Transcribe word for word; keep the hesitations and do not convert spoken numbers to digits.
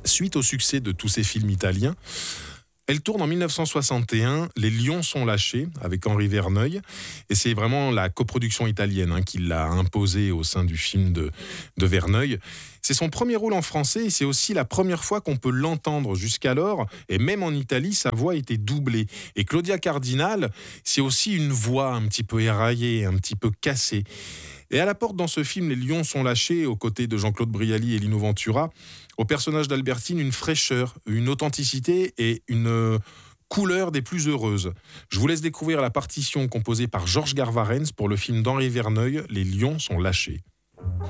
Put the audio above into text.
Suite au succès de tous ces films italiens, elle tourne en dix-neuf cent soixante et un Les Lions sont lâchés avec Henri Verneuil, et c'est vraiment la coproduction italienne hein, qui l'a imposée au sein du film de, de Verneuil. C'est son premier rôle en français et c'est aussi la première fois qu'on peut l'entendre jusqu'alors, et même en Italie, sa voix était doublée. Et Claudia Cardinal, c'est aussi une voix un petit peu éraillée, un petit peu cassée. Et elle apporte dans ce film Les Lions sont lâchés, aux côtés de Jean-Claude Brialy et Lino Ventura, au personnage d'Albertine une fraîcheur, une authenticité et une euh, couleur des plus heureuses. Je vous laisse découvrir la partition composée par Georges Garvarens pour le film d'Henri Verneuil, Les Lions sont lâchés.